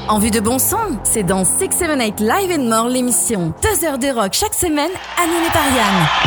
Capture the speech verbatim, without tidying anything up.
En vue de bon son, c'est dans six seven eight Live and More l'émission. Deux heures de rock chaque semaine, animée par Yann.